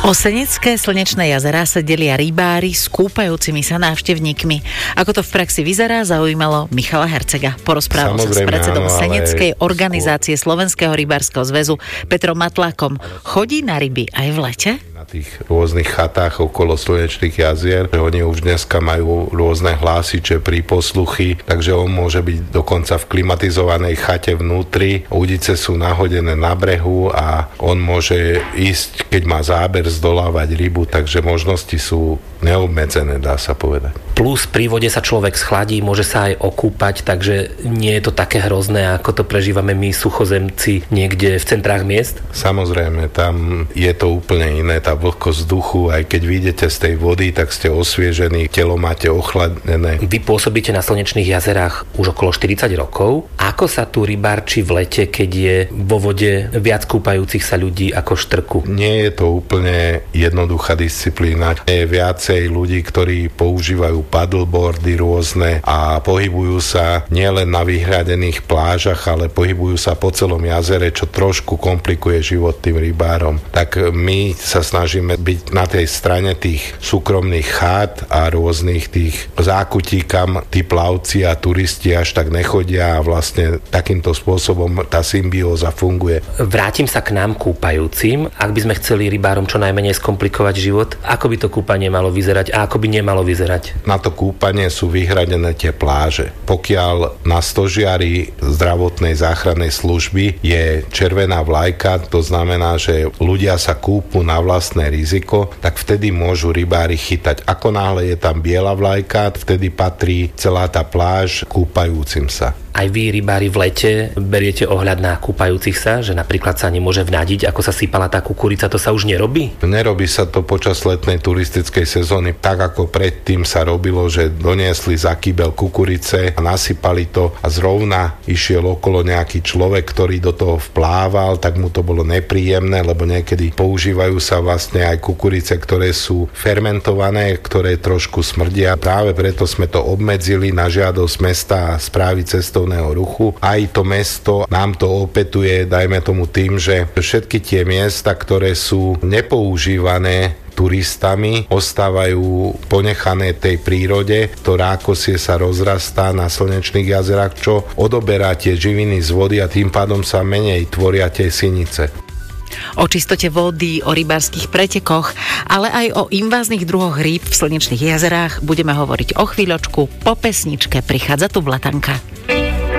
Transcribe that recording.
O Senecké slnečné jazerá sa delia rybári s kúpajúcimi sa návštevníkmi. Ako to v praxi vyzerá, zaujímalo Michala Hercega. Porozprával sa s predsedom Seneckej organizácie Slovenského rybárskeho zväzu Petrom Matlákom. Chodí na ryby aj v lete? Na tých rôznych chatách okolo slnečných jazier, že oni už dneska majú rôzne hlásiče, príposluchy, takže on môže byť dokonca v klimatizovanej chate vnútri, udice sú nahodené na brehu a on môže ísť, keď má záber, zdolávať rybu, takže možnosti sú neobmedzené, dá sa povedať. Plus pri vode sa človek schladí, môže sa aj okúpať, takže nie je to také hrozné, ako to prežívame my suchozemci niekde v centrách miest? Samozrejme, tam je to úplne iné, tá vlhkosť vzduchu, aj keď vyjdete z tej vody, tak ste osviežení, telo máte ochladené. Vy pôsobíte na slnečných jazerách už okolo 40 rokov. Ako sa tu rybárči v lete, keď je vo vode viac kúpajúcich sa ľudí ako štrku? Nie je to úplne jednoduchá disciplína. Je viacej ľudí, ktorí používajú paddleboardy rôzne a pohybujú sa nielen na vyhradených plážach, ale pohybujú sa po celom jazere, čo trošku komplikuje život tým rybárom. Tak my sa snažíme byť na tej strane tých súkromných chát a rôznych tých zákutí, kam tí plavci a turisti až tak nechodia a vlastne takýmto spôsobom tá symbióza funguje. Vrátim sa k nám kúpajúcim. Ak by sme chceli rybárom čo najmenej skomplikovať život, ako by to kúpanie malo vyzerať a ako by nemalo vyzerať? Na to kúpanie sú vyhradené tie pláže. Pokiaľ na stožiari zdravotnej záchrannej služby je červená vlajka, to znamená, že ľudia sa kúpu na vlastné riziko, tak vtedy môžu rybári chytať. Ako náhle je tam biela vlajka, vtedy patrí celá tá pláž kúpajúcim sa. Aj vy, rybári, v lete beriete ohľad na kúpajúcich sa, že napríklad sa nemôže vnadiť, ako sa sypala tá kukurica, to sa už nerobí? Nerobí sa to počas letnej turistickej sezóny tak, ako predtým sa robilo, že doniesli za kýbel kukurice a nasypali to a zrovna išiel okolo nejaký človek, ktorý do toho vplával, tak mu to bolo nepríjemné, lebo niekedy používajú sa vlastne aj kukurice, ktoré sú fermentované, ktoré trošku smrdia. Práve preto sme to obmedzili na žiadosť mesta a správy cestovného ruchu. Aj to mesto nám to opätuje, dajme tomu tým, že všetky tie miesta, ktoré sú nepoužívané turistami, ostávajú ponechané tej prírode, ktorá akosie sa rozrastá na slnečných jazerách, čo odoberá tie živiny z vody a tým pádom sa menej tvoria tie sinice. O čistote vody, o rybárskych pretekoch, ale aj o inváznych druhoch rýb v slnečných jazerách budeme hovoriť o chvíľočku. Po pesničke prichádza tu Blatanka.